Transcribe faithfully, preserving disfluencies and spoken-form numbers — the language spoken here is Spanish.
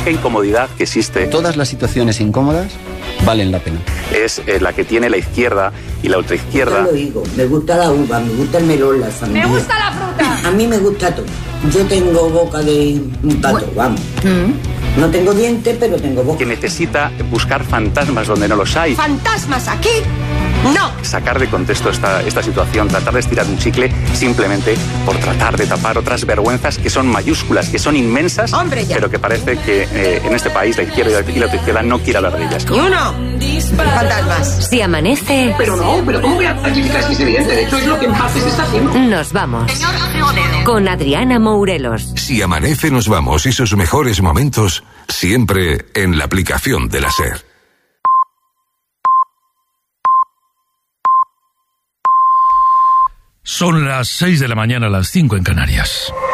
única incomodidad que existe... Todas las situaciones incómodas valen la pena. Es eh, la que tiene la izquierda y la ultraizquierda. Yo lo digo, me gusta la uva, me gusta el melón, la sandía. ¡Me gusta la fruta! A mí me gusta todo. Yo tengo boca de un pato, vamos. ¿Mm? No tengo dientes, pero tengo boca. Que necesita buscar fantasmas donde no los hay. ¿Fantasmas aquí? ¡No! Sacar de contexto esta, esta situación, tratar de estirar un chicle simplemente por tratar de tapar otras vergüenzas que son mayúsculas, que son inmensas, ¡Hombre, ya! Pero que parece que eh, en este país la izquierda y la izquierda no quiere hablar de ellas. ¡Y uno! Fantasmas. Si amanece... Pero no, pero ¿cómo voy a criticar si es evidente? De hecho, es lo que en parte se está haciendo. Nos vamos. Con Adriana Mourelos. Si amanece, nos vamos y sus mejores momentos siempre en la aplicación de la SER. Son las seis de la mañana, las cinco en Canarias.